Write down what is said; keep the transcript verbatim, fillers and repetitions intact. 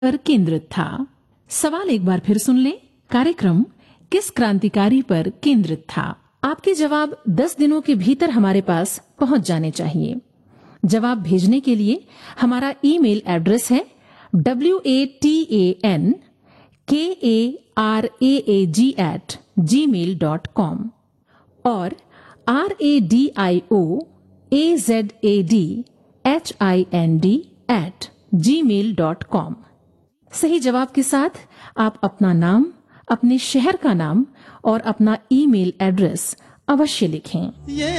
पर केंद्रित था। सवाल एक बार फिर सुन लें। कार्यक्रम किस क्रांतिकारी पर केंद्रित था? आपके जवाब दस दिनों के भीतर हमारे पास पहुंच जाने चाहिए। जवाब भेजने के लिए हमारा ईमेल एड्रेस है W A T A N के ए आर ए ए जी एट जी मेल डॉट कॉम और R A D I O A Z A D H I N D at जी मेल डॉट कॉम। सही जवाब के साथ आप अपना नाम, अपने शहर का नाम और अपना ईमेल एड्रेस अवश्य लिखें।